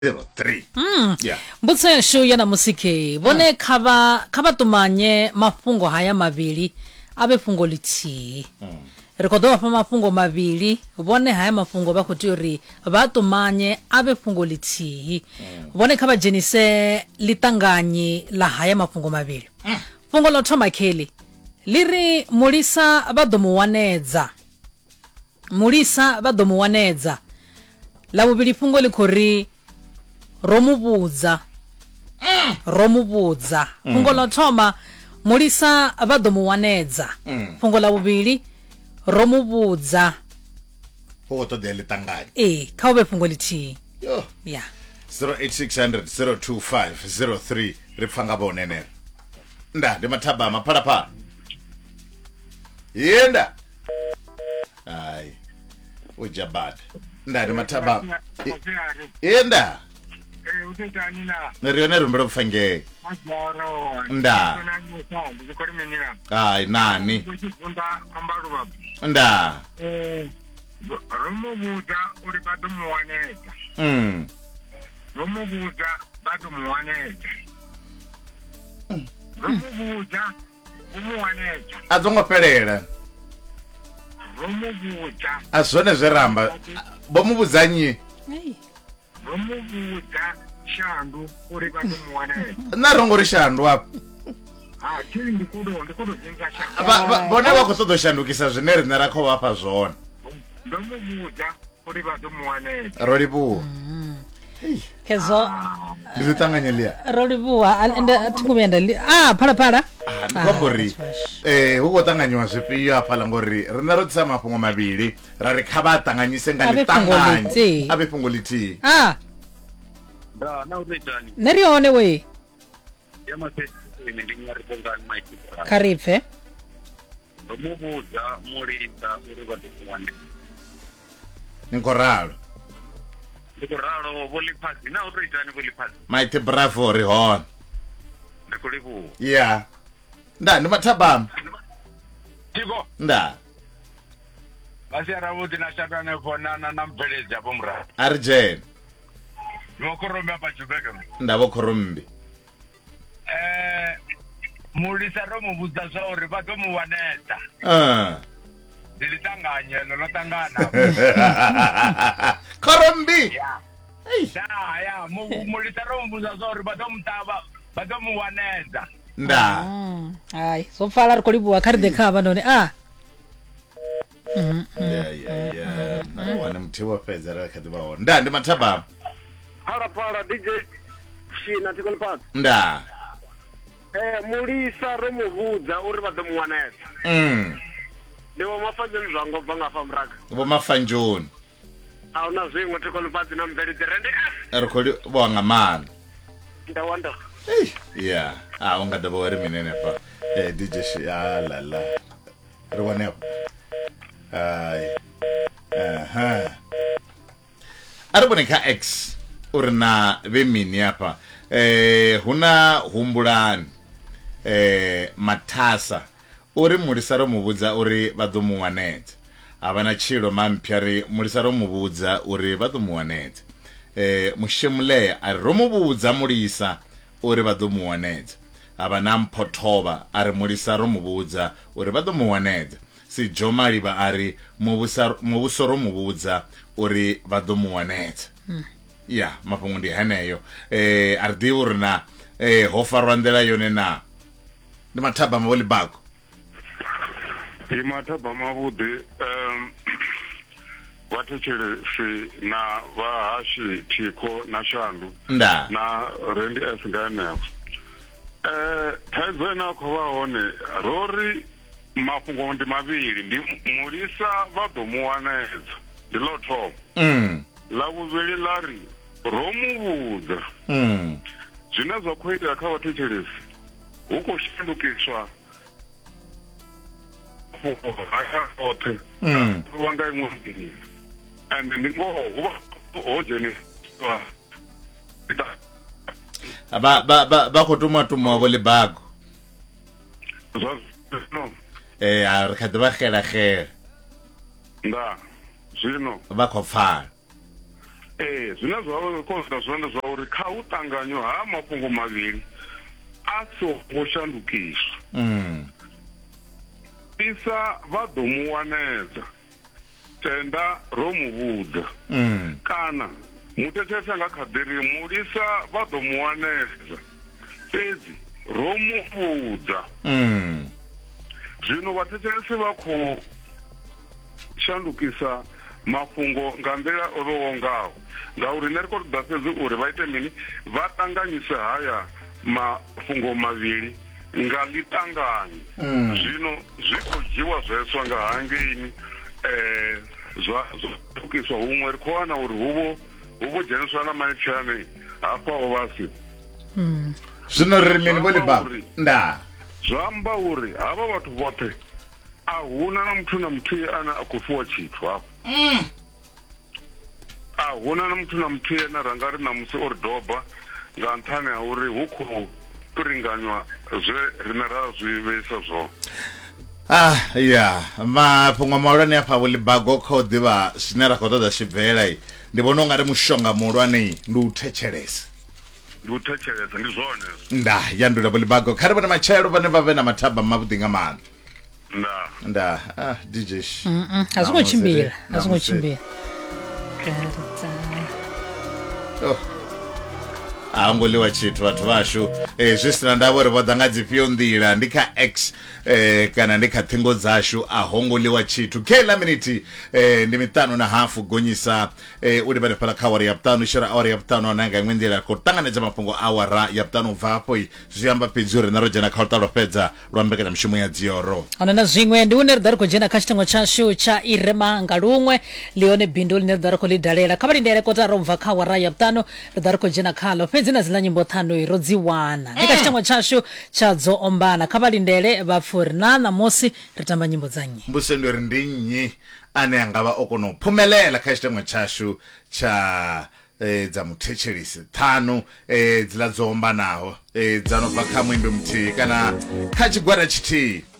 03. Yeah. Mbutse shu yana musike bone kaba tumanye mafungo haya mavili abe fungo liti rekodo fa mafungo mavili bone haya mafungo bakutiri batumanye abe fungo liti bone kaba jenise litanganye la haya mafungo mavili fungo lo thoma kheli liri mulisa badomu wanedza la bubili fungo likori romubudza fungo la thoma mulisa badomu wanedza fungo la bubili romubudza Photo de litangani. khaube fungo lithi Yo. yeah 08600 025 ripfanga bonene. Nda de mathaba maphala. Yenda. Ai. Ujabad. Nda de mathaba. Yenda. Uthetani na Nerione rumbero mfange. mazaro Nda. Zikorimenira Ai nani. Kufunda ambaru baba Nda. Romubuza uri badomu wanedza Romubuza badomu wanedza Romubuza umuwanedza Azongo pelela. Romubuza Azone zveramba. Bomubuzanyi. hey Romubuza shandu uri badomu wanedza Narongori shandu apo. chiri ndikudo zinga shandu Bona vakotodo shandukisa zvineri nerakho vapa zvona. Romubuza uri badomu wanedza Rolibu. kezo Ndizitanganya rolibu ande atikubenda phala ndikombori huko tanganywa zvipiyo aphala ngori rina rotisa mafungo mavili rari khava tanganyise nga litanganye ave fungo liti. Da na uthetani nerione we yamasesi ndingari bongani maiti karipfe Romubuza mulisa uri badomu wanedza Ninkoralo. Ndikuralo volipasi na uthetani volipasi Maite bravo rihona. ndikulibu Yeah. Nda ni mathabama. Tiko Nda. Basiara vuti na shatane fonana na mpelezi hapo mra. Arjen. Nokorombe hapa Jubeka. Ndavo khorumbi. Mulisa romubuza zori badomu wanedza. Dilitanganye lolotangana. Khorumbi. Ya, mulisa romubuza zori badomu wanedza. Nda. ai so fala rikolibu akaride khava none Yeah. Wana mtiwa peza rakadiba wona. Nda ndi mathabama. Para DJ Shina tikoni pati. Nda. Mulisa romubuza uri badomu wanedza. Ndiwo mafadzeni zvango bva ngafa mraka. Vo mafanjoni. Auna zvimwe tikoni pati na mberi dirende. Rikoli bonga man. Ndawanda. Yeah. Ungadaba wari minene pa. DJ shi la. Rwane hapo. Ai. Ariboneka X urina vemini hapa. Huna humbulani. Matasa. Uri mulisaro mubudza uri vadomu wanedza. Avana chilo mampyari mulisaro mubudza uri vadomu wanedza. Mushemuleya ari romubudza mulisa uri vadomu wanedza. Avana mpotova ari mulisa romubudza uri vadomu wanedza. Si Jomaliba ari mubusoro mubudza uri vadomu wanedza. Yeah, mafungo ndi haneyo. Ardi urina hofarwa ndela yone na. Ndi mathaba mavoli bako. Imathaba mabude vathetshelesi na vahashi Thiko na Shandu Nda. na Rendi Esingane. Thaidzo ina khou vha hone rori mafungo ndi mavhili ndi mulisa badomu wanedza ndi ḽo thoma ḽa vhuvhili ḽa ri romuvhudza zwine zwa khou itea kha vhathetshelesi hu khou shandukiswa haya oṱhe vha nga iṅwe nḓila ende ndi ngoho hu vha ho dzheniswa ba khou tuma voli bako. zwa zwino Ari khadi va khela. nda zwino Va khou pfala. zwine zwa konsta zwone zwa uri kha u ṱanganyo ha mafhungo mavhili a songo shandukiswa isa vha ḓo mu wanedza tenda ro mu vhudza kana muthethesi nga kha ḓi ri mulisa vha ḓo mu wanedza fhedzi ro mu vhudza zwino vhathetshelesi vha khou shandukisa mafhungo nga nḓila o vhewaho ngaho ngauri nṋe ri khou ṱoḓa fhedzi uri vha ite mini vha ṱanganyise haya mafhungo mavhili nga ḽiṱanganyi zwino zwi khou dzhiwa zweswa nga hangeini zwa ṱhukiswa huṅwe ri khou wana uri hu vho dzheniswa na maipfhani hafha o vhasi zwino ri mini vho Libaba nda zwa amba uri havha vhathu vhoṱhe a huna na muthu na muthihi ane a khou fhiwa tshithu hafha a huna na muthu na muthihi ane ra nga ri na musi o ri doba nga nṱhani ha uri hu khou piringanywa zwe rine ra zwi vheisa zwone ya mafhungo mahulwane afha vho Libago kha u ḓivha zwine ra khou ṱoḓa tshibvela ndi vhona u nga ri mushonga muhulwane ndi u thetshelesa ndi zwone nda yandula vho Libago kha ri vhone matshelo vhane vha vhe na mathaba mavhuḓi nga maanḓa nda DJ a zwo tshimbila a ngo ḽiwa tshithu vhathu vashu zwi sina ndavha uri vho ḓa nga dzifhio nḓila ndi kha X kana ndi kha ṱhingo dzashu a ho ngo ḽiwa tshithu kheila miniti ndi 5.5 gonyisa uri vha fhala kha awara ya vhuṱanu shera awara ya vhuṱanu na nga iṅwe nḓila khou ṱanganedza mafhungo awara ya vhuṱanu ubva hafho zwi amba fhedzi uri na ro dzhena kha luṱa lwa fhedza lwa mbekanyamushumo ya dzioro ana na zwiṅwe ndi une ri ḓa ri khou dzhena kha tshitengo tshashu tsha irema nga luṅwe ḽione bindu ḽine ri ḓa ri khou ḽi dalela kha vha lindele kotara ubva kha awara ya vhuṱanu ri ḓa ri khou dzhena khaḽo fhedzi na dziḽa nyimbo ṱhanu ro dzi wana ndi kha tshitengo tshashu tsha dzo ombana kha vha lindele vhapfuri na namusi ri tamba nyimbo dza nnyi mbuse ndi uri ndi nnyi ane anga vha o kona u phumelela kha tshitengo tshashu tsha dza muthetshelisi ṱhanu dziḽa dzo ombanaho dza no bva kha muimbi muthihi kana kha tshigwada tshithihi